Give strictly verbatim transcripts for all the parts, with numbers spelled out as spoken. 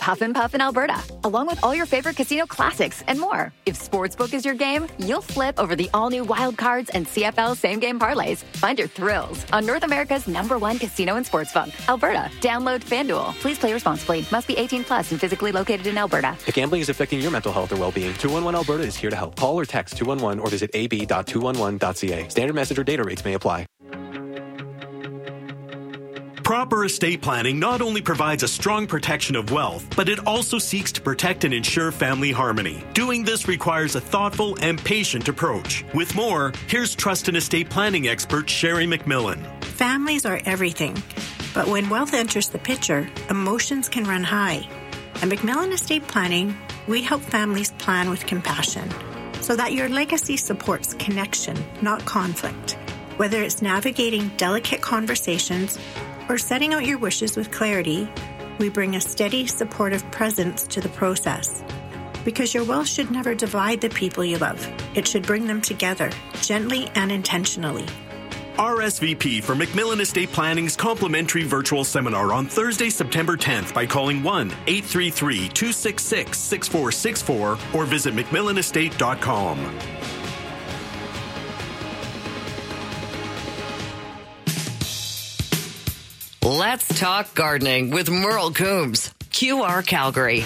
Huff and Puff in Alberta, along with all your favorite casino classics and more. If Sportsbook is your game, you'll flip over the all-new Wild Cards and C F L same-game parlays. Find your thrills on North America's number one casino and sportsbook, Alberta. Download FanDuel. Please play responsibly. Must be eighteen plus and physically located in Alberta. If gambling is affecting your mental health or well-being, two one one Alberta is here to help. Call or text two one one or visit a b dot two one one dot c a. Standard message or data rates may apply. Proper estate planning not only provides a strong protection of wealth, but it also seeks to protect and ensure family harmony. Doing this requires a thoughtful and patient approach. With more, here's trust and estate planning expert Sherry McMillan. Families are everything, but when wealth enters the picture, emotions can run high. At McMillan Estate Planning, we help families plan with compassion so that your legacy supports connection, not conflict. Whether it's navigating delicate conversations or setting out your wishes with clarity, we bring a steady, supportive presence to the process. Because your wealth should never divide the people you love. It should bring them together, gently and intentionally. R S V P for McMillan Estate Planning's complimentary virtual seminar on Thursday, September tenth by calling one eight three three, two six six, six four six four or visit mcmillan estate dot com. Let's talk gardening with Merle Coombs, Q R Calgary.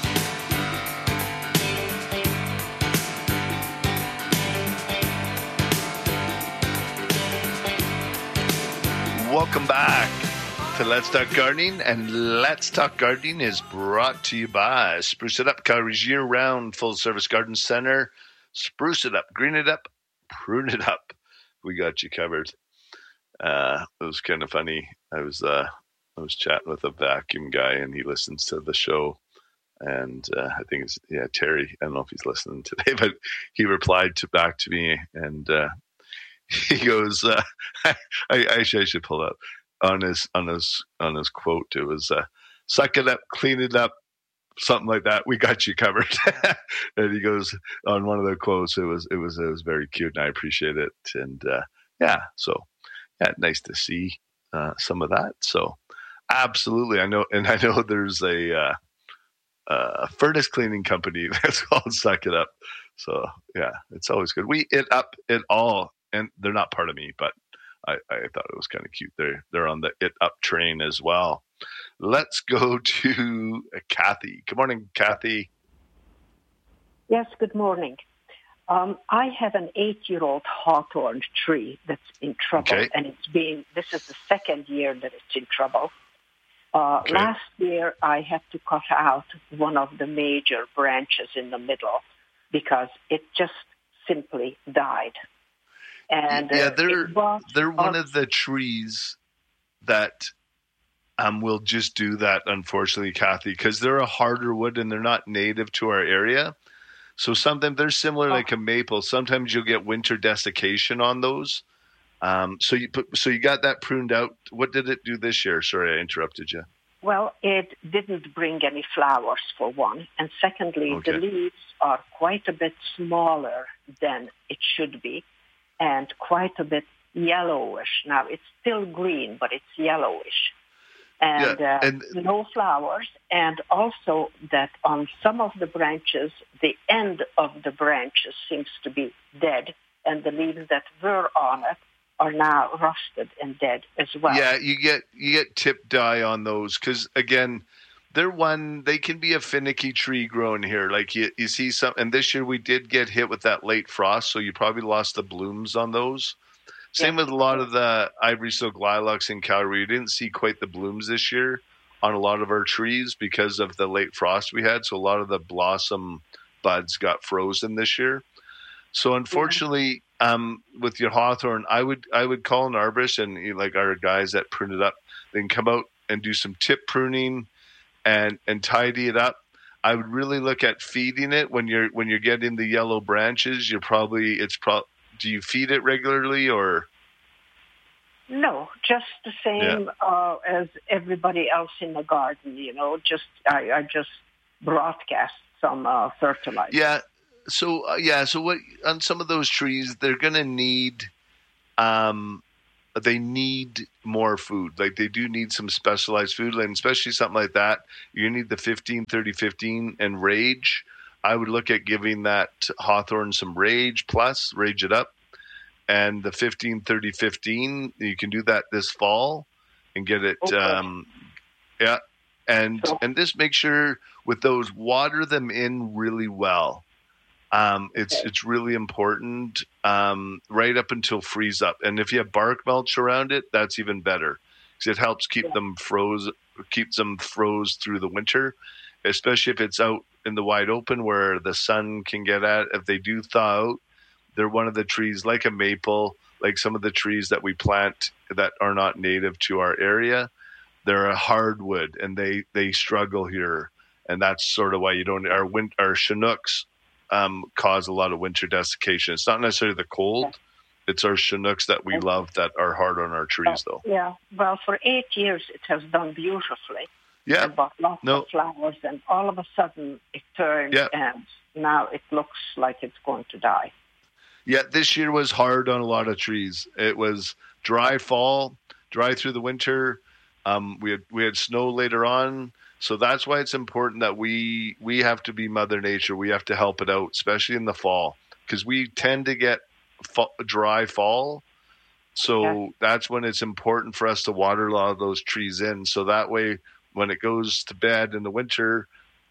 Welcome back to Let's Talk Gardening, and Let's Talk Gardening is brought to you by Spruce It Up, Calgary's year-round full-service garden center. Spruce it up, green it up, prune it up. We got you covered. Uh, it was kind of funny. I was uh, I was chatting with a vacuum guy, and he listens to the show. And uh, I think it's yeah Terry. I don't know if he's listening today, but he replied to back to me, and uh, he goes, uh, I, I, should, I should pull up on his on his on his quote. It was uh, "Suck it up, clean it up," something like that. We got you covered. And he goes on one of the quotes. It was it was it was very cute, and I appreciate it. And uh, yeah, so yeah, nice to see uh, some of that. So absolutely, I know, and I know there's a uh, uh, furnace cleaning company that's called Suck It Up. So yeah, it's always good. We it up it all. And they're not part of me, but I, I thought it was kind of cute. They're they're on the It Up train as well. Let's go to Kathy. Good morning, Kathy. Yes, good morning. Um, I have an eight-year-old hawthorn tree that's in trouble, okay. and it's been. This is the second year that it's in trouble. Uh, okay. Last year, I had to cut out one of the major branches in the middle because it just simply died. And yeah, uh, they're was, they're one uh, of the trees that um will just do that, unfortunately, Kathy, because they're a harder wood and they're not native to our area. So sometimes they're similar, like a maple. Sometimes you'll get winter desiccation on those. Um, so you put, so you got that pruned out. What did it do this year? Sorry, I interrupted you. Well, it didn't bring any flowers, for one, and secondly, Okay. the leaves are quite a bit smaller than it should be. And quite a bit yellowish. Now, it's still green, but it's yellowish. And, Yeah, uh, and- no flowers. And also that on some of the branches, the end of the branches seems to be dead. And the leaves that were on it are now rusted and dead as well. Yeah, you get you get tip dye on those because, again, they're one, they can be a finicky tree growing here. Like you, you see some, and this year we did get hit with that late frost, so you probably lost the blooms on those. Same Yeah. with a lot of the ivory silk lilacs in Calgary. You didn't see quite the blooms this year on a lot of our trees because of the late frost we had. So a lot of the blossom buds got frozen this year. So unfortunately, yeah. um, with your hawthorn, I would I would call an arborist, and you know, like our guys that prune it up, they can come out and do some tip pruning and and tidy it up. I would really look at feeding it when you're when you're getting the yellow branches. You're probably it's pro. Do you feed it regularly or? No, just the same Yeah. uh, as everybody else in the garden. You know, just I, I just broadcast some uh, fertilizer. Yeah. So uh, yeah. So what on some of those trees they're gonna need, um, they need more food. Like they do need some specialized food, and especially something like that. You need the fifteen, thirty, fifteen and Rage. I would look at giving that Hawthorne some Rage Plus, Rage It Up, and the fifteen, thirty, fifteen. You can do that this fall and get it. Okay. Um, yeah. And, So- and just make sure with those, water them in really well. Um, it's Okay. it's really important um, right up until freeze up. And if you have bark mulch around it, that's even better because it helps keep Yeah. them froze, keeps them froze through the winter, especially if it's out in the wide open where the sun can get at. If they do thaw out, they're one of the trees like a maple, like some of the trees that we plant that are not native to our area. They're a hardwood and they, they struggle here. And that's sort of why you don't, our win, our Chinooks um, cause a lot of winter desiccation. It's not necessarily the cold. It's our Chinooks that we love that are hard on our trees though. Yeah. Well, for eight years, it has done beautifully. Yeah. I bought lots No. of flowers, and all of a sudden it turned, Yeah. and now it looks like it's going to die. Yeah, this year was hard on a lot of trees. It was dry fall, dry through the winter. Um, we had we had snow later on, so that's why it's important that we we have to be Mother Nature. We have to help it out, especially in the fall, because we tend to get fa- dry fall. So Yeah. that's when it's important for us to water a lot of those trees in. So that way, when it goes to bed in the winter,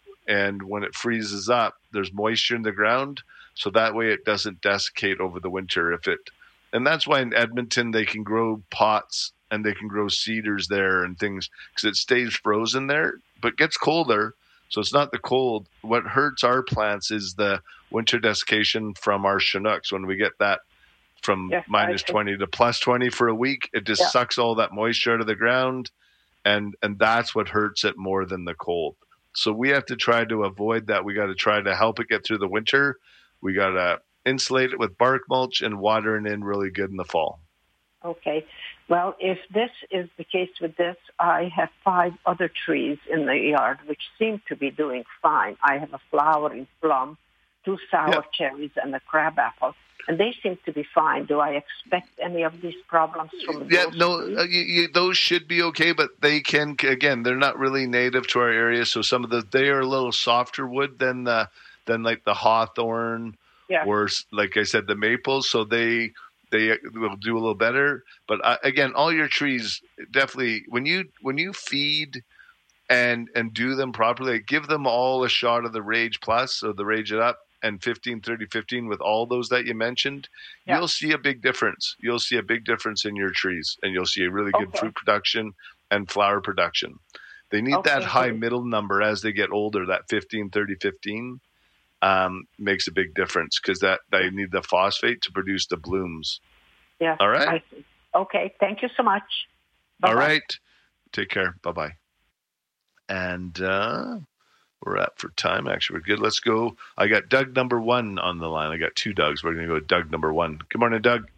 and when it freezes up, there's moisture in the ground. So that way it doesn't desiccate over the winter. If it, and that's why in Edmonton they can grow pots and they can grow cedars there and things because it stays frozen there, but gets colder. So it's not the cold. What hurts our plants is the winter desiccation from our Chinooks. When we get that from Yes, minus I see. twenty to plus twenty for a week, it just Yeah. sucks all that moisture out of the ground. And, and that's what hurts it more than the cold. So we have to try to avoid that. We got to try to help it get through the winter. We got to insulate it with bark mulch and water it in really good in the fall. Okay. Well, if this is the case with this, I have five other trees in the yard which seem to be doing fine. I have a flowering plum, two sour Yeah. cherries, and a crabapple, and they seem to be fine. Do I expect any of these problems from Yeah, those no, trees? uh, you, you, those should be okay, but they can, again, they're not really native to our area. So some of the, they are a little softer wood than the, than like the hawthorn Yeah. or like I said, the maples. So they, they will do a little better. But uh, again, all your trees definitely, when you, when you feed and, and do them properly, give them all a shot of the Rage Plus or the Rage It Up and fifteen, thirty, fifteen with all those that you mentioned, Yeah. you'll see a big difference. You'll see a big difference in your trees and you'll see a really good Okay. fruit production and flower production. They need Okay, that high good. middle number as they get older, that fifteen, thirty, fifteen um, makes a big difference because that they need the phosphate to produce the blooms. Yeah. All right. I see. Okay. Thank you so much. All Bye-bye. right. Take care. Bye-bye. And uh, we're at for time. Actually, we're good. Let's go. I got Doug number one on the line. I got two Dougs. We're going to go with Doug number one. Good morning, Doug.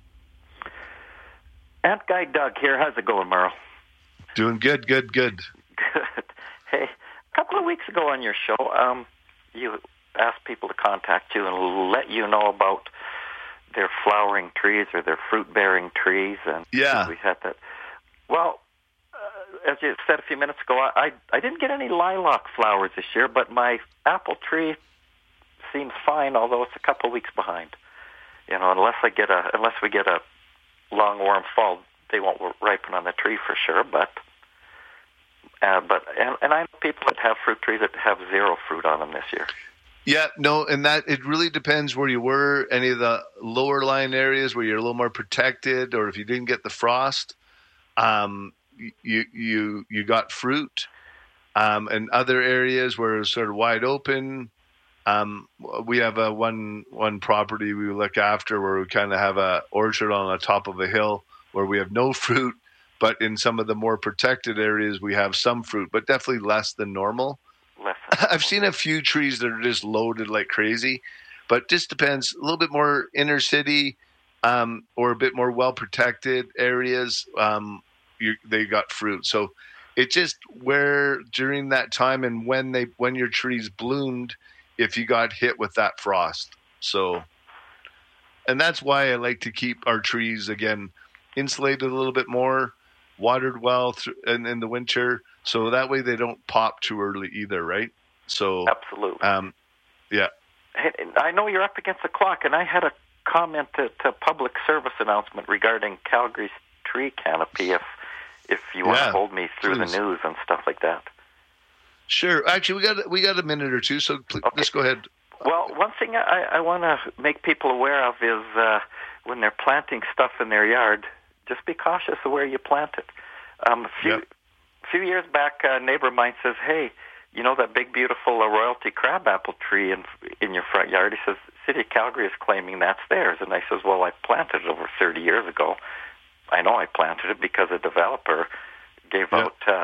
Ant Guy Doug here. How's it going, Merle? Doing good, good, good. Good. Hey, a couple of weeks ago on your show, um, you asked people to contact you and let you know about their flowering trees or their fruit-bearing trees. And Yeah. we had that. Well, uh, as you said a few minutes ago, I, I I didn't get any lilac flowers this year, but my apple tree seems fine, although it's a couple of weeks behind. You know, unless I get a unless we get a long warm fall, they won't ripen on the tree for sure. But uh, but and, and I know people that have fruit trees that have zero fruit on them this year. Yeah, no, and that it really depends where you were. Any of the lower lying areas where you're a little more protected, or if you didn't get the frost, um, you you you got fruit. Um, and other areas where it's sort of wide open. Um, we have a one one property we look after where we kind of have a orchard on the top of a hill where we have no fruit, but in some of the more protected areas we have some fruit, but definitely less than normal. Less I've seen a few trees that are just loaded like crazy, but just depends. A little bit more inner city um, or a bit more well protected areas. Um, you, they got fruit, so it just where during that time and when they when your trees bloomed, if you got hit with that frost. So, and that's why I like to keep our trees again insulated a little bit more, watered well th- in, in the winter, so that way they don't pop too early either, right? So absolutely. Um, yeah. I know you're up against the clock, and I had a comment to, to public service announcement regarding Calgary's tree canopy. If if you want yeah, to hold me through please. the news and stuff like that. Sure. Actually, we got we got a minute or two, so please, okay. just go ahead. Well, one thing I, I want to make people aware of is uh, when they're planting stuff in their yard, just be cautious of where you plant it. Um, a few, yep. few years back, a neighbor of mine says, hey, you know that big, beautiful uh, royalty crabapple tree in in your front yard? He says, City of Calgary is claiming that's theirs. And I says, well, I planted it over thirty years ago. I know I planted it because a developer gave yep. out uh,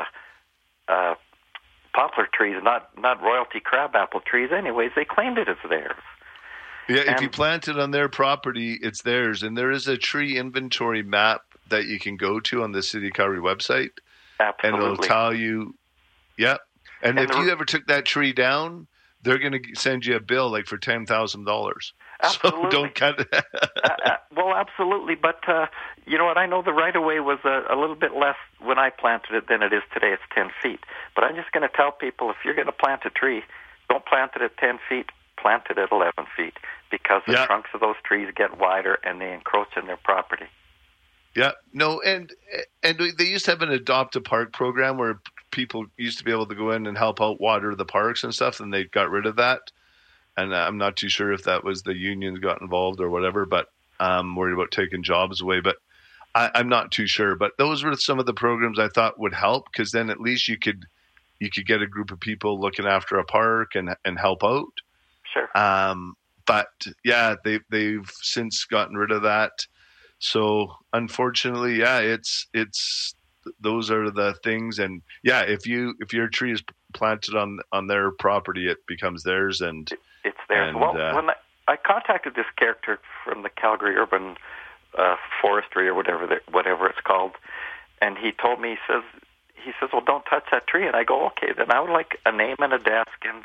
uh, poplar trees, not not royalty crabapple trees. Anyways, they claimed it as theirs. Yeah, and, if you plant it on their property, it's theirs. And there is a tree inventory map that you can go to on the City of Calgary website. Absolutely. And it'll tell you, yeah. And, and if the, you ever took that tree down, they're going to send you a bill like for ten thousand dollars. Absolutely. So don't cut it. uh, well, absolutely. But uh, you know what? I know the right-of-way was a, a little bit less when I planted it than it is today. It's ten feet. But I'm just going to tell people, if you're going to plant a tree, don't plant it at ten feet. Plant it at eleven feet, because the yeah. trunks of those trees get wider and they encroach in their property. Yeah. No, and and they used to have an Adopt a Park program where people used to be able to go in and help out water the parks and stuff, and they got rid of that. And I'm not too sure if that was the unions got involved or whatever, but I'm worried about taking jobs away. But I, I'm not too sure. But those were some of the programs I thought would help, because then at least you could you could get a group of people looking after a park and and help out. Sure. Um, but yeah, they they've since gotten rid of that. So unfortunately, yeah, it's it's those are the things. And yeah, if you if your tree is planted on on their property, it becomes theirs. And it's theirs. And, well, uh, when I, I contacted this character from the Calgary Urban uh, Forestry or whatever the, whatever it's called, and he told me, he says he says, well, don't touch that tree. And I go, okay, then I would like a name and a desk and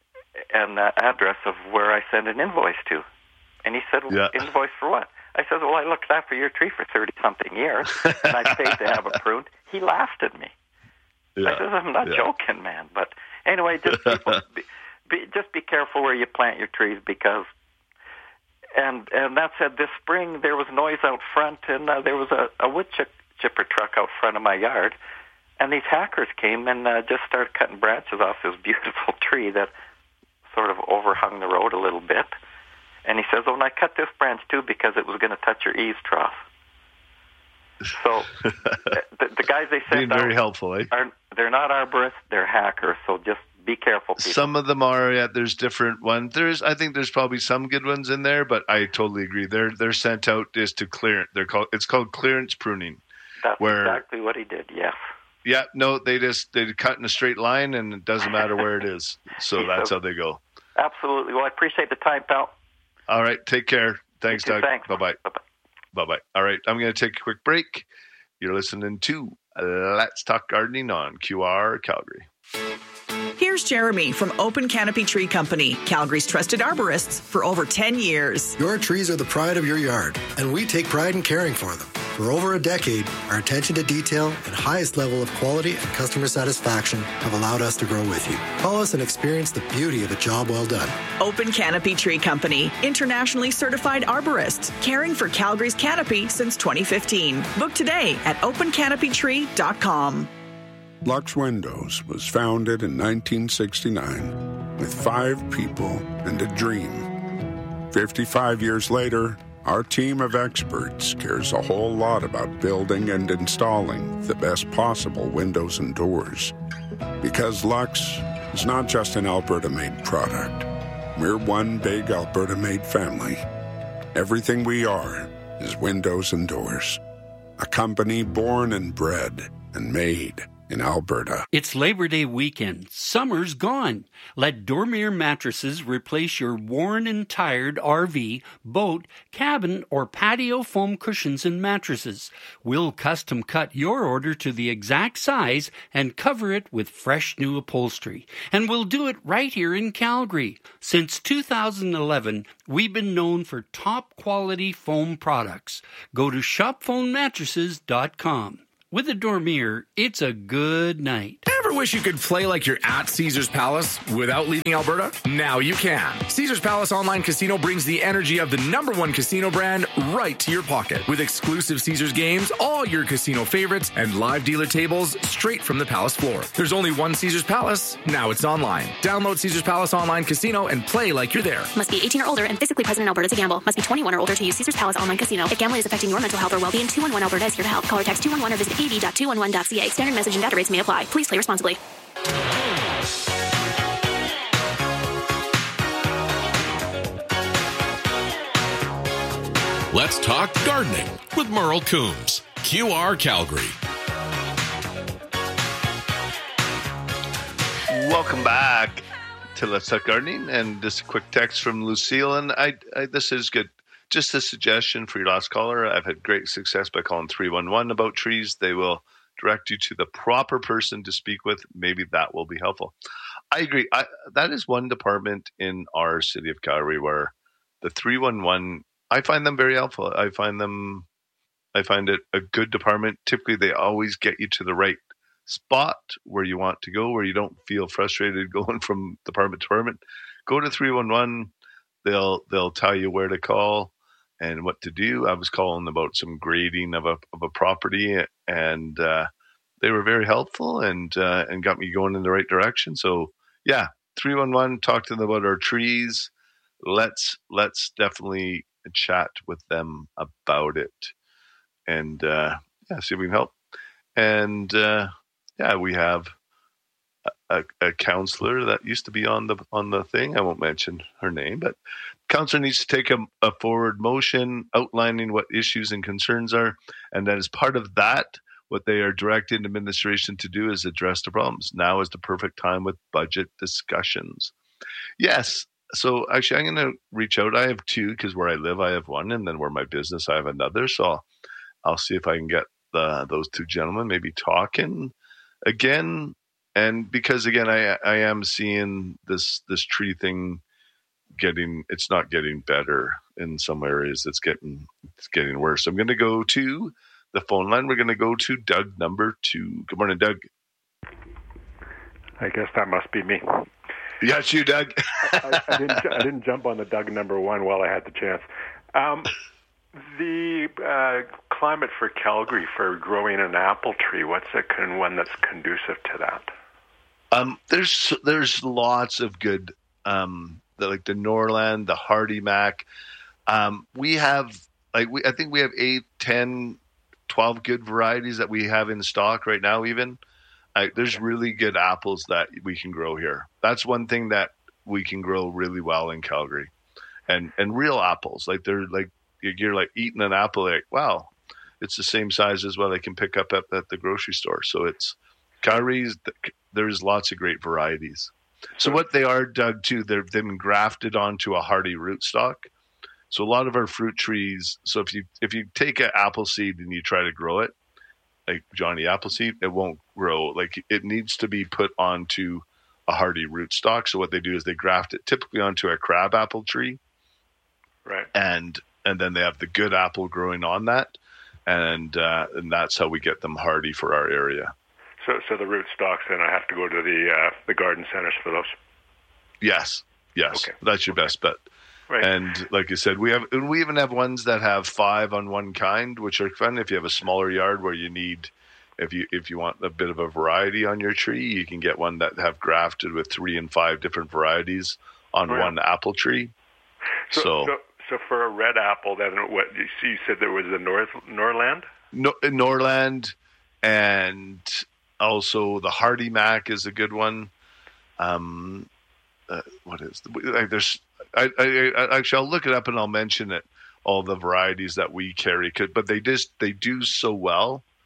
an uh, address of where I send an invoice to. And he said, well, yeah. invoice for what? I said, well, I looked after your tree for thirty-something years, and I paid to have it pruned. He laughed at me. Yeah. I said, I'm not yeah. joking, man. But anyway, just people, be, be, just be careful where you plant your trees, because, and and that said, this spring there was noise out front, and uh, there was a, a wood chip, chipper truck out front of my yard, and these hackers came and uh, just started cutting branches off this beautiful tree that sort of overhung the road a little bit. And he says, oh, and I cut this branch too because it was going to touch your eaves trough. So the, the guys they sent Being very out helpful, eh? are, they're not arborists, they're hackers. So just be careful, people. Some of them are. Yeah, there's different ones. There's, I think, there's probably some good ones in there, but I totally agree. They're they're sent out just to clear. They're called. It's called clearance pruning. That's where, exactly what he did. Yes. Yeah. No, they just they cut in a straight line, and it doesn't matter where it is. So that's how they go. Absolutely. Well, I appreciate the time, pal. All right. Take care. Thanks, you too, Doug. Thanks. Bye-bye. Bye-bye. Bye-bye. All right. I'm going to take a quick break. You're listening to Let's Talk Gardening on Q R Calgary. Here's Jeremy from Open Canopy Tree Company, Calgary's trusted arborists for over ten years. Your trees are the pride of your yard, and we take pride in caring for them. For over a decade, our attention to detail and highest level of quality and customer satisfaction have allowed us to grow with you. Call us and experience the beauty of a job well done. Open Canopy Tree Company, internationally certified arborists, caring for Calgary's canopy since twenty fifteen. Book today at open canopy tree dot com. Lux Windows was founded in nineteen sixty-nine with five people and a dream. fifty-five years later, our team of experts cares a whole lot about building and installing the best possible windows and doors. Because Lux is not just an Alberta-made product. We're one big Alberta-made family. Everything we are is windows and doors. A company born and bred and made in Alberta. It's Labor Day weekend. Summer's gone. Let Dormier Mattresses replace your worn and tired R V, boat, cabin, or patio foam cushions and mattresses. We'll custom cut your order to the exact size and cover it with fresh new upholstery. And we'll do it right here in Calgary. Since two thousand eleven, we've been known for top quality foam products. Go to shop foam mattresses dot com. With a Dormier, it's a good night. Ever wish you could play like you're at Caesars Palace without leaving Alberta? Now you can. Caesars Palace Online Casino brings the energy of the number one casino brand right to your pocket. With exclusive Caesars games, all your casino favorites, and live dealer tables straight from the Palace floor. There's only one Caesars Palace. Now it's online. Download Caesars Palace Online Casino and play like you're there. Must be eighteen or older and physically present in Alberta to gamble. Must be twenty-one or older to use Caesars Palace Online Casino. If gambling is affecting your mental health or well-being, two one one Alberta is here to help. Call or text two one one or visit a b dot two one one dot c a. Standard message and data rates may apply. Please play responsibly. Let's talk gardening with Merle Coombs, Q R Calgary. Welcome back to Let's Talk Gardening, and this quick text from Lucille, and I, I this is good. Just a suggestion for your last caller. I've had great success by calling three one one about trees. They will direct you to the proper person to speak with. Maybe that will be helpful. I agree. I, that is one department in our city of Calgary where the three one one, I find them very helpful. I find them, I find it a good department. Typically, they always get you to the right spot where you want to go, where you don't feel frustrated going from department to department. Go to three one one. They'll they'll tell you where to call and what to do. I was calling about some grading of a of a property, and uh, they were very helpful and uh, and got me going in the right direction. So yeah, three one one. Talk to them about our trees. Let's let's definitely chat with them about it, and uh, yeah, see if we can help. And uh, yeah, we have a, a counselor that used to be on the on the thing. I won't mention her name, but counselor needs to take a, a forward motion outlining what issues and concerns are, and that as part of that, what they are directing administration to do is address the problems. Now is the perfect time with budget discussions. Yes. So actually, I'm going to reach out. I have two, because where I live, I have one, and then where my business, I have another. So I'll, I'll see if I can get the, those two gentlemen maybe talking again. And because again, I I am seeing this this tree thing getting, it's not getting better in some areas. It's getting it's getting worse. So I'm going to go to the phone line. We're going to go to Doug number two. Good morning, Doug. I guess that must be me. Yeah, it's you, Doug. I, I, didn't, I didn't jump on the Doug number one while I had the chance. Um, the uh, climate for Calgary for growing an apple tree, what's a con- one that's conducive to that? Um, there's there's lots of good, um, the, like the Norland, the Hardy Mac. Um, we have like we I think we have eight, ten, twelve good varieties that we have in stock right now. Even uh, there's really good apples that we can grow here. That's one thing that we can grow really well in Calgary, and and real apples. Like they're like you're like eating an apple. Like wow, it's the same size as what I can pick up at, at the grocery store. So it's Calgary's. There's lots of great varieties. So what they are, Doug, too, they've been grafted onto a hardy rootstock. So a lot of our fruit trees, so if you if you take an apple seed and you try to grow it, like Johnny Appleseed, it won't grow. Like it needs to be put onto a hardy rootstock. So what they do is they graft it typically onto a crab apple tree. Right. And and then they have the good apple growing on that. And uh, and that's how we get them hardy for our area. So, so the root stocks, and I have to go to the uh, the garden centers for those. Yes, yes, okay. That's your okay. best bet. Right. And like I said, we have we even have ones that have five on one kind, which are fun. If you have a smaller yard where you need, if you if you want a bit of a variety on your tree, you can get one that have grafted with three and five different varieties on oh, yeah. one apple tree. So, so, so, so for a red apple, then what you see? You said there was the North Norland. No, Norland, and also the Hardy Mac is a good one. Um, uh, what is the, like there's I, I, I actually I'll look it up and I'll mention it. All the varieties that we carry, could, but they just they do so well.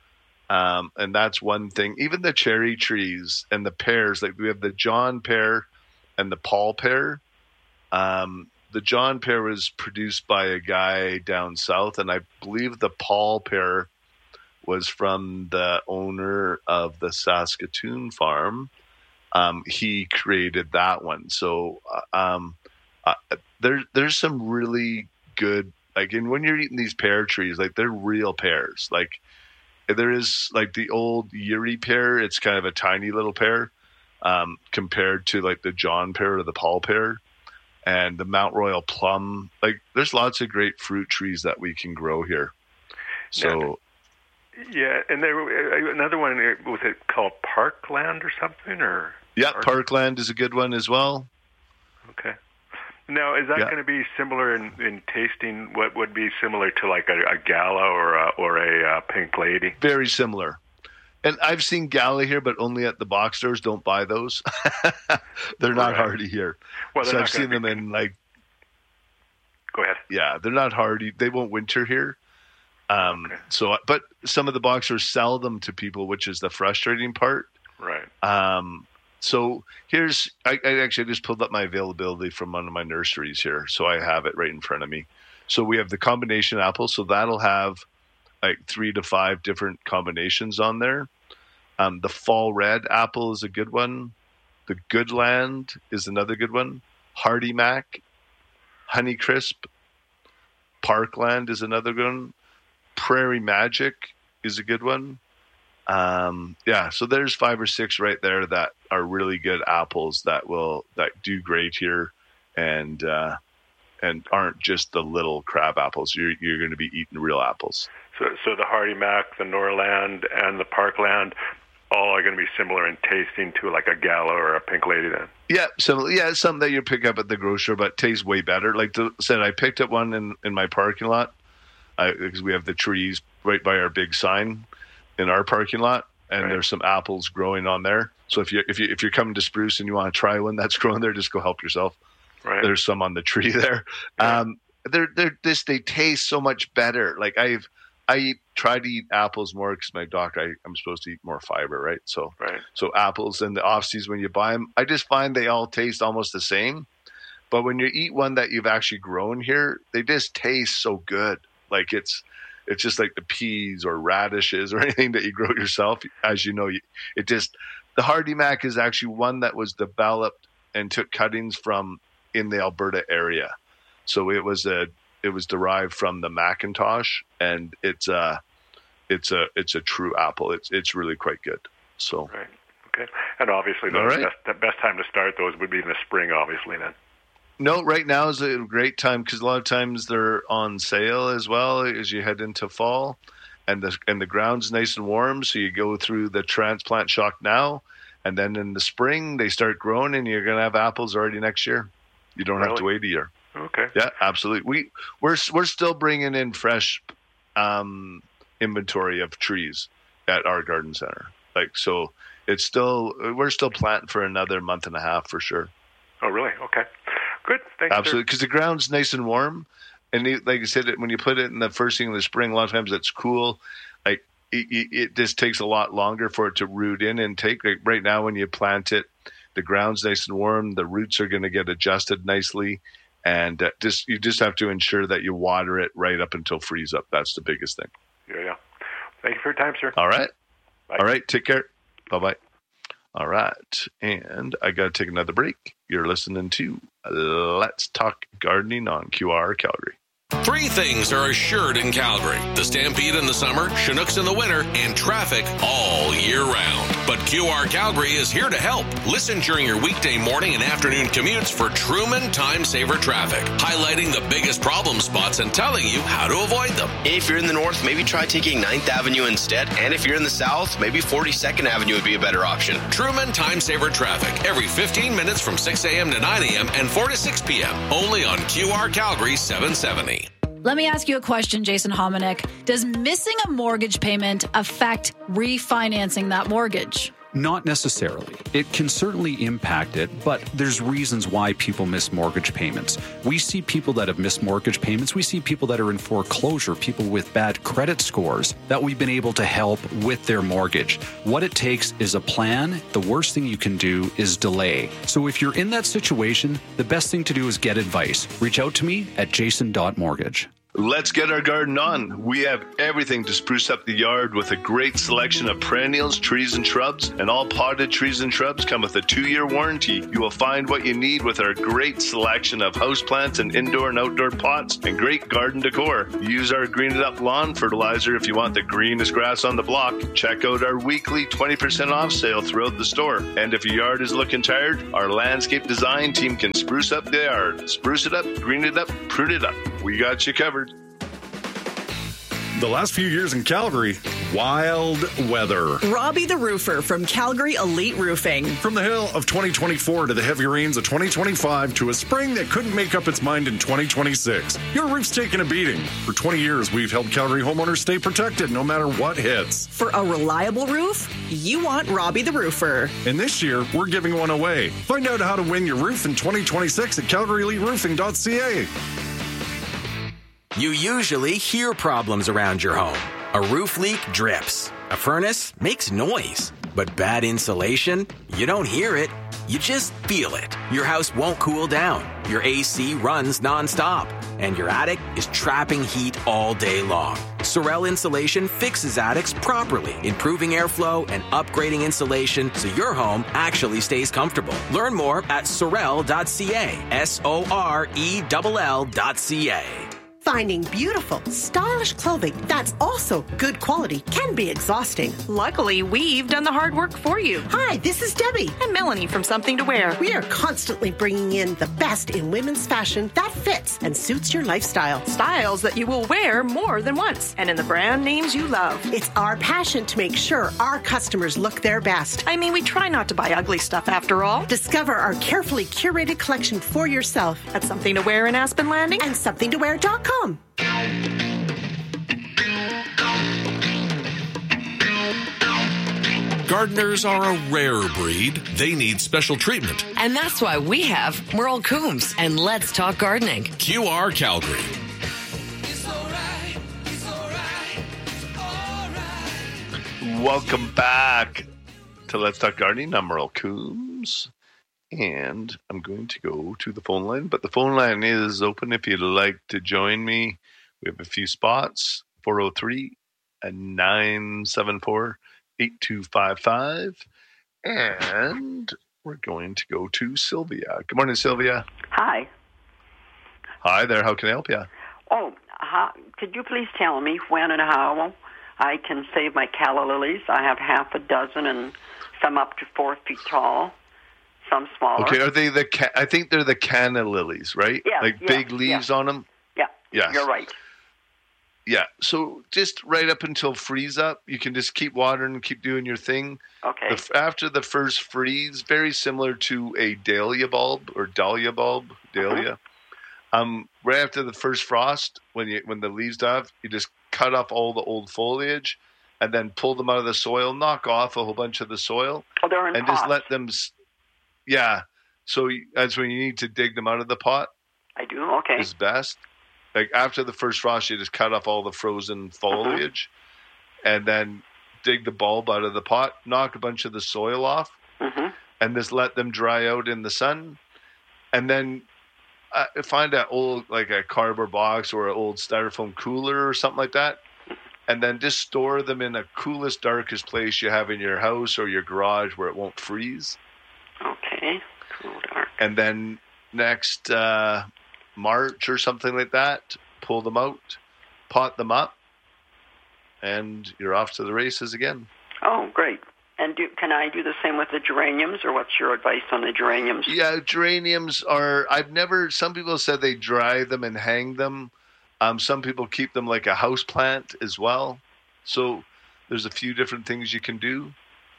Um, and that's one thing. Even the cherry trees and the pears, like we have the John pear and the Paul pear. Um, the John pear was produced by a guy down south, and I believe the Paul pear was from the owner of the Saskatoon farm. Um, he created that one. So um, uh, there, there's some really good, like, and when you're eating these pear trees, like they're real pears. Like there is like the old Yuri pear. It's kind of a tiny little pear um, compared to like the John pear or the Paul pear and the Mount Royal plum. Like there's lots of great fruit trees that we can grow here. So yeah, and there another one, was it called Parkland or something, or? Yeah, Parkland is a good one as well. Okay. Now, is that yeah. going to be similar in, in tasting? What would be similar to like a, a Gala or a, or a uh, Pink Lady? Very similar. And I've seen Gala here, but only at the box stores. Don't buy those. They're not right. hardy here. Well, so I've seen be... them in like. Go ahead. Yeah, they're not hardy. They won't winter here. Um, okay. So, but some of the box stores sell them to people, which is the frustrating part. Right. Um, So here's, I, I actually just pulled up my availability from one of my nurseries here. So I have it right in front of me. So we have the combination apple. So that'll have like three to five different combinations on there. Um, the fall red apple is a good one. The Goodland is another good one. Hardy Mac, Honeycrisp, Parkland is another good one. Prairie Magic is a good one. Um, yeah, so there's five or six right there that are really good apples that will that do great here, and uh, and aren't just the little crab apples. You're you're going to be eating real apples. So, so the Hardy Mac, the Norland, and the Parkland, all are going to be similar in tasting to like a Gala or a Pink Lady. Then. Yeah, so yeah, it's something that you pick up at the grocery, but tastes way better. Like I said, I picked up one in, in my parking lot because we have the trees right by our big sign in our parking lot, and right. there's some apples growing on there. So if you if you if you're coming to Spruce and you want to try one that's growing there, just go help yourself. Right. There's some on the tree there. Yeah. Um, they're they're just they taste so much better. Like I've I eat, try to eat apples more because my doctor I, I'm supposed to eat more fiber, right? So right. so apples in the off season when you buy them, I just find they all taste almost the same. But when you eat one that you've actually grown here, they just taste so good. Like it's. It's just like the peas or radishes or anything that you grow yourself. As you know, you, it just the Hardy Mac is actually one that was developed and took cuttings from in the Alberta area. So it was a it was derived from the Macintosh, and it's a it's a it's a true apple. It's it's really quite good. So right, okay, and obviously the right. best, the best time to start those would be in the spring, obviously then. No, right now is a great time because a lot of times they're on sale as well as you head into fall, and the and the ground's nice and warm. So you go through the transplant shock now, and then in the spring they start growing, and you're gonna have apples already next year. You don't really? have to wait a year. Okay. Yeah, absolutely. We we're we're still bringing in fresh um, inventory of trees at our garden center. Like so, it's still we're still planting for another month and a half for sure. Oh, really? Okay. Good. Thanks. Absolutely, because the ground's nice and warm, and it, like I said, when you put it in the first thing in the spring, a lot of times it's cool. Like it, it just takes a lot longer for it to root in and take. Like right now, when you plant it, the ground's nice and warm. The roots are going to get adjusted nicely, and uh, just you just have to ensure that you water it right up until freeze up. That's the biggest thing. Yeah, yeah. Thank you for your time, sir. All right. Bye. All right. Take care. Bye bye. All right, and I got to take another break. You're listening to Let's Talk Gardening on Q R Calgary. Three things are assured in Calgary: the Stampede in the summer, Chinooks in the winter, and traffic all year round. But Q R Calgary is here to help. Listen during your weekday morning and afternoon commutes for Truman Time Saver Traffic, highlighting the biggest problem spots and telling you how to avoid them. If you're in the north, maybe try taking ninth Avenue instead. And if you're in the south, maybe forty-second Avenue would be a better option. Truman Time Saver Traffic, every fifteen minutes from six a.m. to nine a.m. and four to six p.m. Only on Q R Calgary seven seventy. Let me ask you a question, Jason Hominick. Does missing a mortgage payment affect refinancing that mortgage? Not necessarily. It can certainly impact it, but there's reasons why people miss mortgage payments. We see people that have missed mortgage payments. We see people that are in foreclosure, people with bad credit scores that we've been able to help with their mortgage. What it takes is a plan. The worst thing you can do is delay. So if you're in that situation, the best thing to do is get advice. Reach out to me at jason dot mortgage. Let's get our garden on. We have everything to spruce up the yard with a great selection of perennials, trees, and shrubs. And all potted trees and shrubs come with a two-year warranty. You will find what you need with our great selection of houseplants and indoor and outdoor pots and great garden decor. Use our Green It Up lawn fertilizer if you want the greenest grass on the block. Check out our weekly twenty percent off sale throughout the store. And if your yard is looking tired, our landscape design team can spruce up the yard. Spruce it up, green it up, prune it up. We got you covered. The last few years in Calgary, wild weather. Robbie the Roofer from Calgary Elite Roofing. From the hail of twenty twenty-four to the heavy rains of twenty twenty-five to a spring that couldn't make up its mind in twenty twenty-six, your roof's taken a beating. For twenty years, we've helped Calgary homeowners stay protected no matter what hits. For a reliable roof, you want Robbie the Roofer. And this year, we're giving one away. Find out how to win your roof in twenty twenty-six at calgary elite roofing dot c a. You usually hear problems around your home. A roof leak drips. A furnace makes noise. But bad insulation? You don't hear it. You just feel it. Your house won't cool down. Your A C runs nonstop. And your attic is trapping heat all day long. Sorel Insulation fixes attics properly, improving airflow and upgrading insulation so your home actually stays comfortable. Learn more at sorel dot c a. S O R E L L dot C A. Finding beautiful, stylish clothing that's also good quality can be exhausting. Luckily, we've done the hard work for you. Hi, this is Debbie. And Melanie from Something to Wear. We are constantly bringing in the best in women's fashion that fits and suits your lifestyle. Styles that you will wear more than once, and in the brand names you love. It's our passion to make sure our customers look their best. I mean, we try not to buy ugly stuff after all. Discover our carefully curated collection for yourself at Something to Wear in Aspen Landing and something to wear dot com. Gardeners are a rare breed. They need special treatment. And that's why we have Merle Coombs and Let's Talk Gardening. Q R Calgary. Welcome back to Let's Talk Gardening. I'm Merle Coombs. And I'm going to go to the phone line, but the phone line is open if you'd like to join me. We have a few spots, four oh three, nine seven four, eight two five five. And we're going to go to Sylvia. Good morning, Sylvia. Hi. Hi there. How can I help you? Oh, how, could you please tell me when and how I can save my calla lilies? I have half a dozen and some up to four feet tall. Some smaller. Okay, are they the? Ca- I think they're the canna lilies, right? Yeah, like yeah, big leaves yeah. on them. Yeah, yes. You're right. Yeah, so just right up until freeze up, you can just keep watering and keep doing your thing. Okay. The, after the first freeze, very similar to a dahlia bulb or dahlia bulb, dahlia. Uh-huh. Um, right after the first frost, when you when the leaves die off, you just cut off all the old foliage, and then pull them out of the soil, knock off a whole bunch of the soil, oh, they're in and pots. just let them. Yeah, so that's when you need to dig them out of the pot. I do, okay. Is best. Like after the first frost, you just cut off all the frozen foliage, uh-huh. and then dig the bulb out of the pot, knock a bunch of the soil off, uh-huh. and just let them dry out in the sun. And then uh, find an old, like a cardboard box or an old styrofoam cooler or something like that, and then just store them in the coolest, darkest place you have in your house or your garage where it won't freeze. Okay, cool dark. And then next uh, March or something like that, pull them out, pot them up, and you're off to the races again. Oh, great. And do, can I do the same with the geraniums, or what's your advice on the geraniums? Yeah, geraniums are, I've never, some people said they dry them and hang them. Um, some people keep them like a house plant as well. So there's a few different things you can do.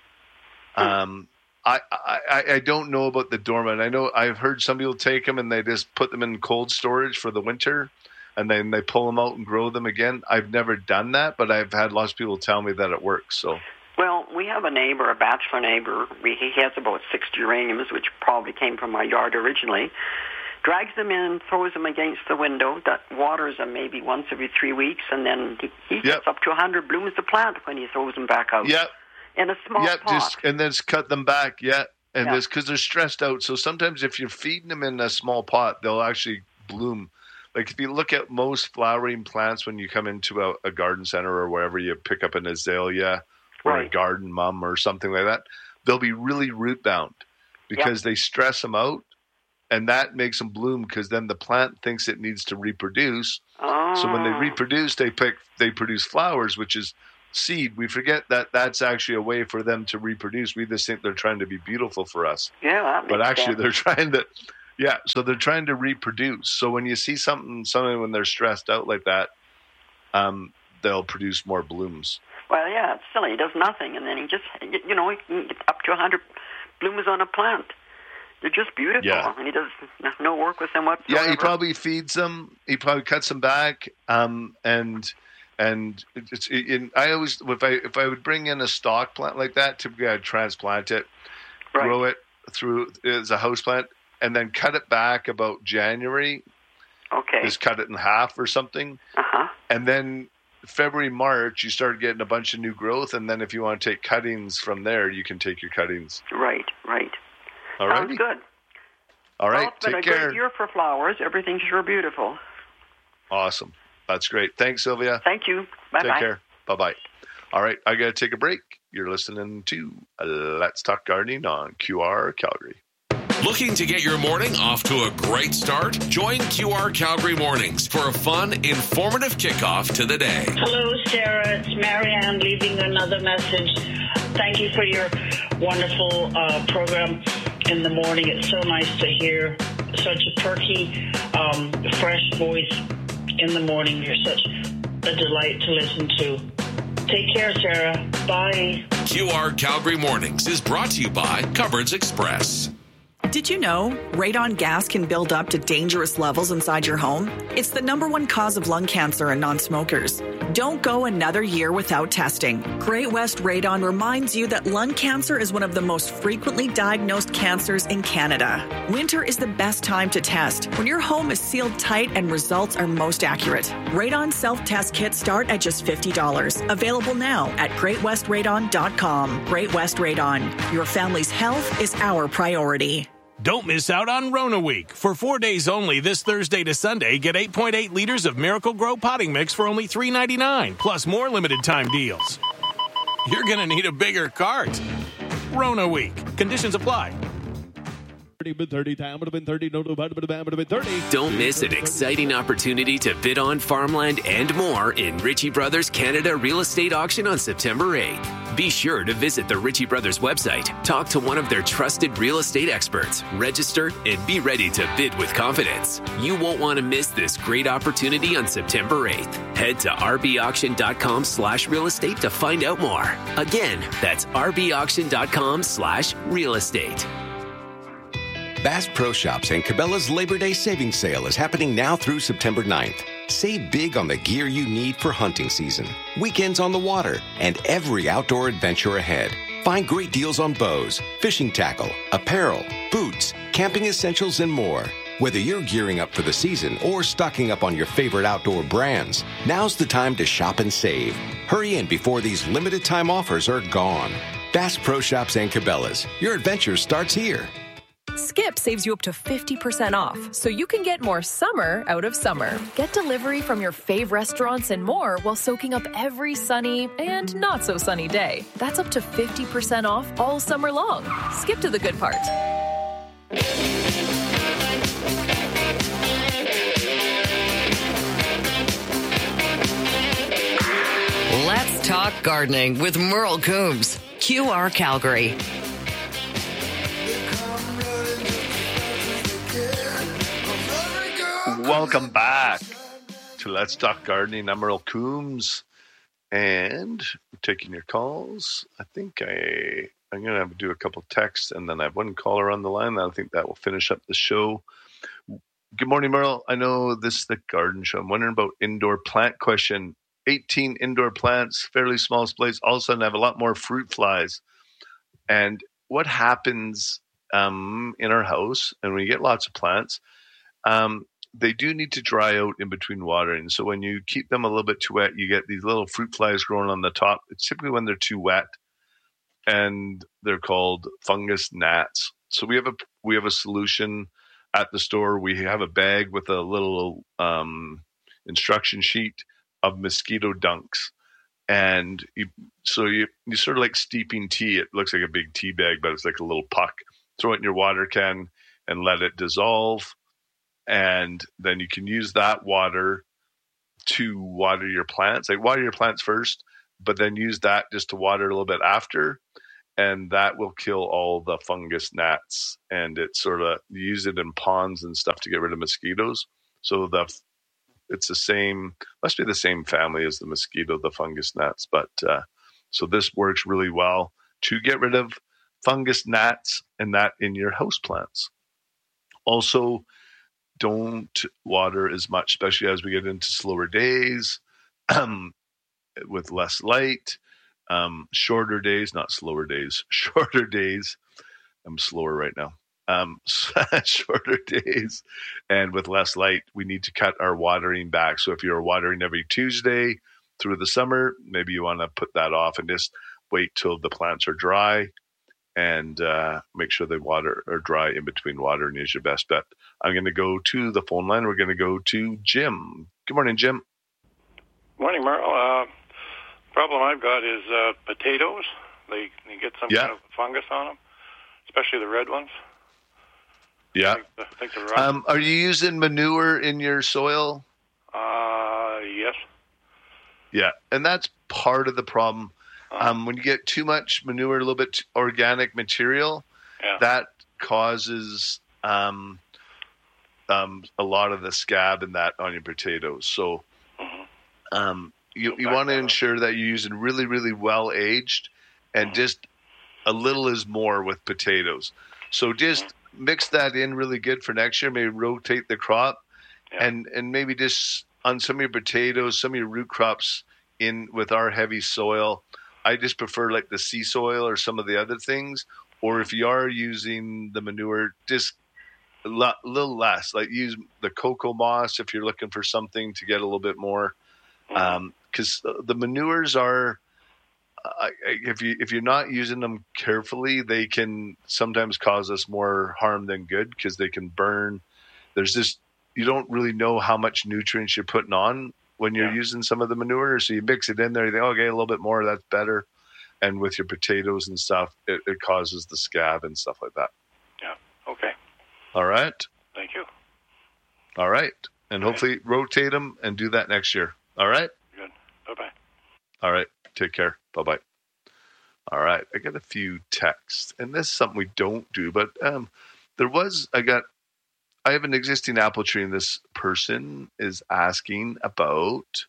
Um, I, I, I don't know about the dormant. I know I've heard some people take them and they just put them in cold storage for the winter, and then they pull them out and grow them again. I've never done that, but I've had lots of people tell me that it works. So Well, we have a neighbor, a bachelor neighbor. We, he has about six geraniums, which probably came from my yard originally. Drags them in, throws them against the window, that waters them maybe once every three weeks, and then he, he Yep. gets up to one hundred blooms a plant when he throws them back out. Yep. In a small Yep, pot. just and then just cut them back. Yeah, and Yeah. this because they're stressed out. So sometimes if you're feeding them in a small pot, they'll actually bloom. Like if you look at most flowering plants when you come into a, a garden center or wherever you pick up an azalea or a Right. garden mum or something like that, they'll be really root bound because they stress them out, and that makes them bloom because then the plant thinks it needs to reproduce. Oh. So when they reproduce, they pick they produce flowers, which is seed. We forget that that's actually a way for them to reproduce. We just think they're trying to be beautiful for us. Yeah, that makes But actually sense. they're trying to yeah, so they're trying to reproduce. So when you see something something when they're stressed out like that, um, they'll produce more blooms. Well, yeah, it's silly. He does nothing, and then he just, you know, he can get up to one hundred blooms on a plant. They're just beautiful, Yeah. and he does no work with them whatsoever. Yeah, he probably feeds them. He probably cuts them back, um, and and it's. It, I always, if I if I would bring in a stock plant like that, typically I'd transplant it, Right. grow it through as a house plant, and then cut it back about January. Okay. Just cut it in half or something, Uh-huh. and then February, March, you start getting a bunch of new growth, and then if you want to take cuttings from there, you can take your cuttings. Right, right. All Sounds right. good. All right. Well, it's been Take a care. great year for flowers. Everything's sure beautiful. Awesome. That's great. Thanks, Sylvia. Thank you. Bye-bye. Take care. Bye-bye. All right. I got to take a break. You're listening to Let's Talk Gardening on Q R Calgary. Looking to get your morning off to a great start? Join Q R Calgary Mornings for a fun, informative kickoff to the day. Hello, Sarah. It's Marianne leaving another message. Thank you for your wonderful uh, program in the morning. It's so nice to hear such a perky, um, fresh voice in the morning. You're such a delight to listen to. Take care, Sarah. Bye. Q R Calgary Mornings is brought to you by Cupboards Express. Did you know radon gas can build up to dangerous levels inside your home? It's the number one cause of lung cancer in non-smokers. Don't go another year without testing. Great West Radon reminds you that lung cancer is one of the most frequently diagnosed cancers in Canada. Winter is the best time to test, when your home is sealed tight and results are most accurate. Radon self-test kits start at just fifty dollars. Available now at great west radon dot com. Great West Radon. Your family's health is our priority. Don't miss out on Rona Week. For four days only, this Thursday to Sunday, get eight point eight liters of Miracle Grow potting mix for only three ninety-nine, plus more limited time deals. You're going to need a bigger cart. Rona Week. Conditions apply. Don't miss an exciting opportunity to bid on farmland and more in Ritchie Brothers Canada Real Estate Auction on September eighth. Be sure to visit the Ritchie Brothers website, talk to one of their trusted real estate experts, register, and be ready to bid with confidence. You won't want to miss this great opportunity on September eighth. Head to rbauction.com slash real estate to find out more. Again, that's rbauction.com slash real estate. Bass Pro Shops and Cabela's Labor Day Savings Sale is happening now through September ninth. Save big on the gear you need for hunting season, weekends on the water, and every outdoor adventure ahead. Find great deals on bows, fishing tackle, apparel, boots, camping essentials, and more. Whether you're gearing up for the season or stocking up on your favorite outdoor brands, now's the time to shop and save. Hurry in before these limited time offers are gone. Bass Pro Shops and Cabela's. Your adventure starts here. Skip saves you up to fifty percent off, so you can get more summer out of summer. Get delivery from your fave restaurants and more while soaking up every sunny and not so sunny day. That's up to fifty percent off all summer long. Skip to the good part. Let's talk gardening with Merle Coombs, Q R Calgary. Welcome back to Let's Talk Gardening. I'm Earl Coombs, and I'm taking your calls. I think I, I'm going to have to do a couple texts, and then I have one caller on the line. I think that will finish up the show. Good morning, Merle. I know this is the garden show. I'm wondering about indoor plant question. eighteen indoor plants, fairly small place. All of a sudden, I have a lot more fruit flies. And what happens um, in our house, and when you get lots of plants, um, they do need to dry out in between watering. So when you keep them a little bit too wet, you get these little fruit flies growing on the top. It's typically when they're too wet, and they're called fungus gnats. So we have a we have a solution at the store. We have a bag with a little um, instruction sheet of mosquito dunks. And you, so you, you sort of like steeping tea. It looks like a big tea bag, but it's like a little puck. Throw it in your water can and let it dissolve. And then you can use that water to water your plants. Like water your plants first, but then use that just to water a little bit after. And that will kill all the fungus gnats. And it's sort of, you use it in ponds and stuff to get rid of mosquitoes. So the it's the same, must be the same family as the mosquito, the fungus gnats. But uh, so this works really well to get rid of fungus gnats and that in your house plants. Also, don't water as much, especially as we get into slower days um, with less light, um, shorter days, not slower days, shorter days. I'm slower right now. Um, shorter days and with less light, we need to cut our watering back. So if you're watering every Tuesday through the summer, maybe you want to put that off and just wait till the plants are dry and uh, make sure they water or dry in between watering is your best bet. I'm going to go to the phone line. We're going to go to Jim. Good morning, Jim. Morning, Merle. Uh, problem I've got is uh, potatoes. They, they get some yeah. kind of fungus on them, especially the red ones. Yeah. I think they're right. Um, are you using manure in your soil? Uh, yes. Yeah, and that's part of the problem. Um, when you get too much manure, a little bit organic material, yeah. that causes um, um, a lot of the scab and that on your potatoes. So mm-hmm. um, you, you want to ensure that you're using really, really well aged, and mm-hmm. just a little is more with potatoes. So just mm-hmm. mix that in really good for next year. Maybe rotate the crop, yeah. and and maybe just on some of your potatoes, some of your root crops in with our heavy soil. I just prefer like the sea soil or some of the other things. Or if you are using the manure, just a lot, little less. Like use the cocoa moss if you're looking for something to get a little bit more. Because um, the manures are, uh, if you if you're not using them carefully, they can sometimes cause us more harm than good because they can burn. There's just you don't really know how much nutrients you're putting on when you're yeah. using some of the manure. So you mix it in there, you think, okay, a little bit more, that's better. And with your potatoes and stuff, it, it causes the scab and stuff like that. Yeah, okay. All right. Thank you. All right. And okay. hopefully rotate them and do that next year. All right? Good. Bye-bye. All right. Take care. Bye-bye. All right. I got a few texts. And this is something we don't do, but um, there was, I got, I have an existing apple tree, and this person is asking about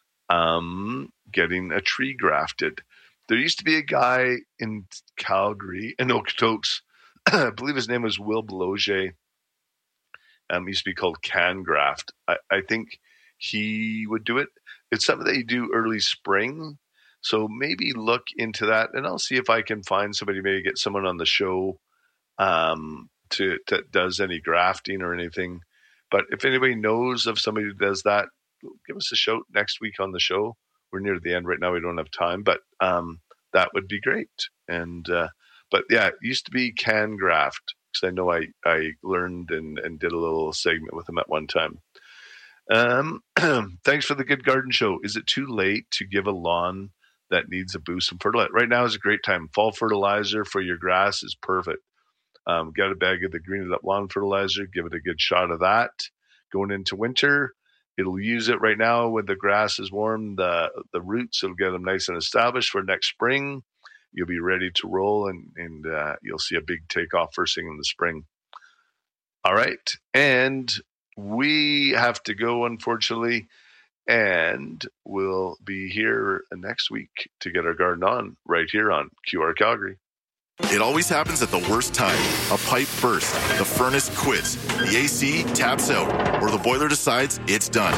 um, getting a tree grafted. There used to be a guy in Calgary, in Okotoks, I believe his name was Will Beloge. Um, he used to be called Can Graft. I, I think he would do it. It's something that you do early spring. So maybe look into that, and I'll see if I can find somebody, maybe get someone on the show um To, that does any grafting or anything. But if anybody knows of somebody who does that, give us a shout next week on the show. We're near the end right now. We don't have time, but um, that would be great. And uh, but yeah, it used to be Can Graft, because I know I, I learned and, and did a little segment with him at one time. Um, thanks for the good garden show. Is it too late to give a lawn that needs a boost in fertilizer? Right now is a great time. Fall fertilizer for your grass is perfect. Um, get a bag of the Green It Up lawn fertilizer. Give it a good shot of that. Going into winter, it'll use it right now when the grass is warm. The the roots, it'll get them nice and established for next spring. You'll be ready to roll, and and uh, you'll see a big takeoff first thing in the spring. All right, and we have to go, unfortunately, and we'll be here next week to get our garden on right here on Q R Calgary. It always happens at the worst time. A pipe bursts, the furnace quits, the A C taps out, or the boiler decides it's done.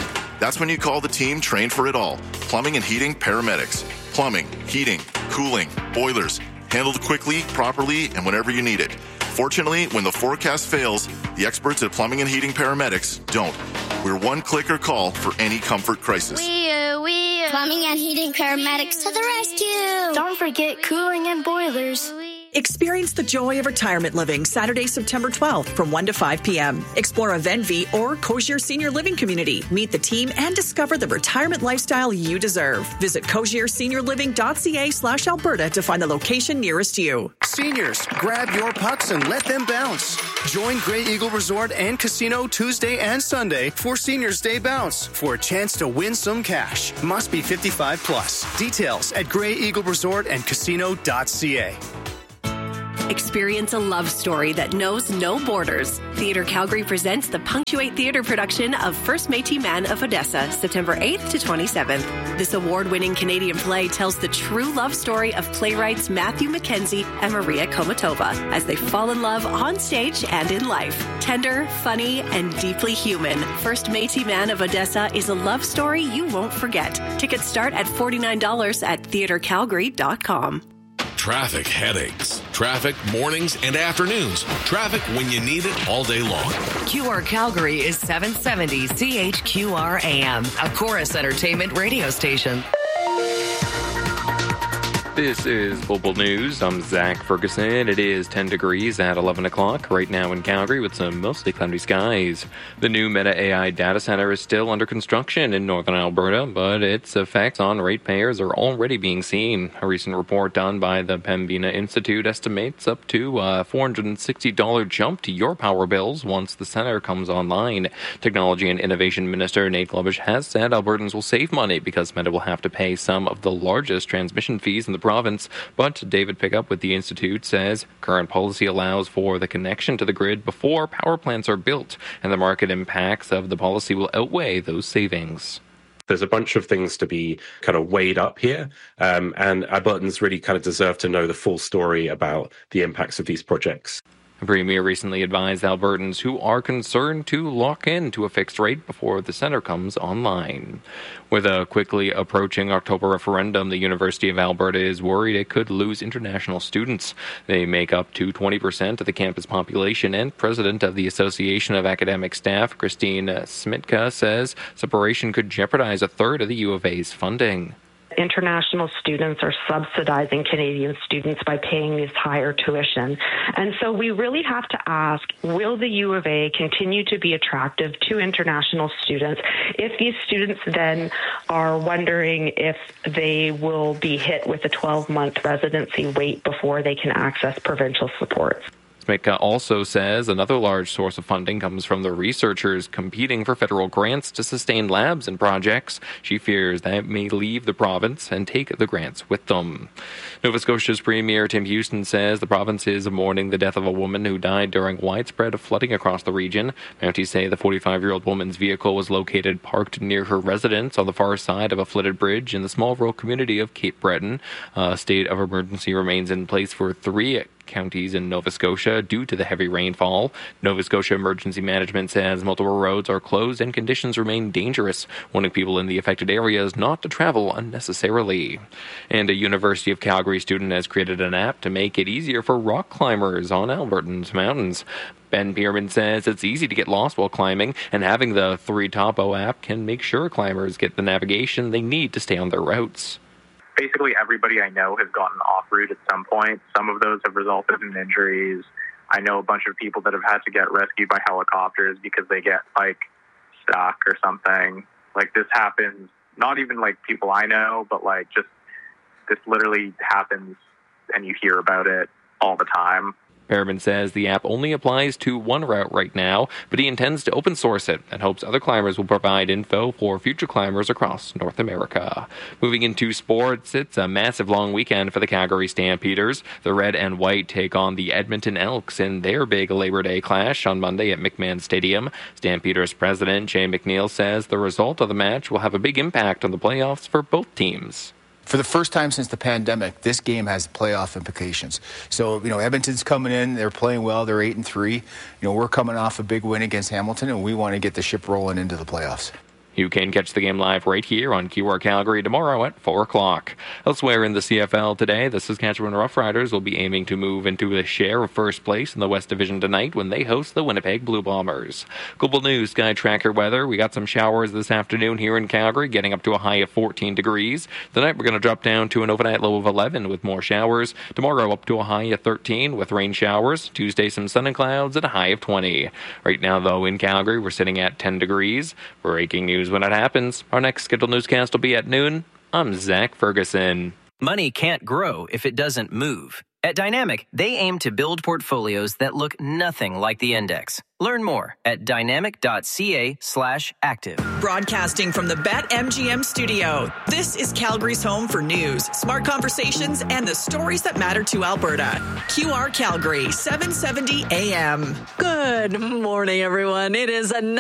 That's when you call the team trained for it all. Plumbing and heating paramedics. Plumbing, heating, cooling, boilers. Handled quickly, properly, and whenever you need it. Fortunately, when the forecast fails, the experts at Plumbing and Heating Paramedics don't. We're one click or call for any comfort crisis. We are, we are. Plumbing and Heating Paramedics to the rescue. Don't forget cooling and boilers. Experience the joy of retirement living Saturday, September twelfth from one to five p.m. Explore a Venvi or Cozier Senior Living community. Meet the team and discover the retirement lifestyle you deserve. Visit cozierseniorliving.ca slash Alberta to find the location nearest you. Seniors, grab your pucks and let them bounce. Join Grey Eagle Resort and Casino Tuesday and Sunday for Seniors Day Bounce for a chance to win some cash. Must be fifty-five plus. Details at grey eagle resort and casino dot c a. Experience a love story that knows no borders. Theatre Calgary presents the Punctuate Theatre production of First Métis Man of Odessa, September eighth to twenty-seventh. This award-winning Canadian play tells the true love story of playwrights Matthew Mackenzie and Maria Komatova as they fall in love on stage and in life. Tender, funny, and deeply human, First Métis Man of Odessa is a love story you won't forget. Tickets start at forty-nine dollars at theatre calgary dot com. Traffic headaches. Traffic mornings and afternoons. Traffic when you need it all day long. Q R Calgary is seven seventy C H Q R A M, a Chorus Entertainment radio station. This is Global News. I'm Zach Ferguson. It is ten degrees at eleven o'clock right now in Calgary with some mostly cloudy skies. The new Meta A I data center is still under construction in northern Alberta, but its effects on ratepayers are already being seen. A recent report done by the Pembina Institute estimates up to a four hundred sixty dollars jump to your power bills once the center comes online. Technology and Innovation Minister Nate Globish has said Albertans will save money because Meta will have to pay some of the largest transmission fees in the province, but David Pickup with the Institute says current policy allows for the connection to the grid before power plants are built, and the market impacts of the policy will outweigh those savings. There's a bunch of things to be kind of weighed up here, um, and Albertans really kind of deserve to know the full story about the impacts of these projects. The Premier recently advised Albertans who are concerned to lock in to a fixed rate before the centre comes online. With a quickly approaching October referendum, the University of Alberta is worried it could lose international students. They make up to twenty percent of the campus population, and President of the Association of Academic Staff, Christine Smitka, says separation could jeopardize a third of the U of A's funding. International students are subsidizing Canadian students by paying this higher tuition. And so we really have to ask, will the U of A continue to be attractive to international students if these students then are wondering if they will be hit with a twelve-month residency wait before they can access provincial supports? Smitka also says another large source of funding comes from the researchers competing for federal grants to sustain labs and projects. She fears that may leave the province and take the grants with them. Nova Scotia's Premier Tim Houston says the province is mourning the death of a woman who died during widespread flooding across the region. Mounties say the forty-five-year-old woman's vehicle was located parked near her residence on the far side of a flooded bridge in the small rural community of Cape Breton. A state of emergency remains in place for three counties in Nova Scotia due to the heavy rainfall. Nova Scotia Emergency Management says multiple roads are closed and conditions remain dangerous, warning people in the affected areas not to travel unnecessarily. And a University of Calgary student has created an app to make it easier for rock climbers on Alberta's mountains. Ben Pierman says it's easy to get lost while climbing, and having the three Topo app can make sure climbers get the navigation they need to stay on their routes. Basically, everybody I know has gotten off route at some point. Some of those have resulted in injuries. I know a bunch of people that have had to get rescued by helicopters because they get, like, stuck or something. Like, this happens, not even, like, people I know, but, like, just this literally happens and you hear about it all the time. Perriman says the app only applies to one route right now, but he intends to open source it and hopes other climbers will provide info for future climbers across North America. Moving into sports, it's a massive long weekend for the Calgary Stampeders. The red and white take on the Edmonton Elks in their big Labor Day clash on Monday at McMahon Stadium. Stampeders president Jay McNeil says the result of the match will have a big impact on the playoffs for both teams. For the first time since the pandemic, this game has playoff implications. So, you know, Edmonton's coming in, they're playing well, they're eight and three. You know, we're coming off a big win against Hamilton, and we want to get the ship rolling into the playoffs. You can catch the game live right here on Q R Calgary tomorrow at four o'clock. Elsewhere in the C F L today, the Saskatchewan Roughriders will be aiming to move into a share of first place in the West Division tonight when they host the Winnipeg Blue Bombers. Global News Sky Tracker weather. We got some showers this afternoon here in Calgary, getting up to a high of fourteen degrees. Tonight we're going to drop down to an overnight low of eleven with more showers. Tomorrow up to a high of thirteen with rain showers. Tuesday some sun and clouds at a high of twenty. Right now, though, in Calgary, we're sitting at ten degrees. Breaking news when it happens. Our next scheduled newscast will be at noon. I'm Zach Ferguson. Money can't grow if it doesn't move. At Dynamic, they aim to build portfolios that look nothing like the index. Learn more at dynamic.ca slash active. Broadcasting from the BetMGM studio, this is Calgary's home for news, smart conversations, and the stories that matter to Alberta. Q R Calgary, seven seventy A M. Good morning, everyone. It is another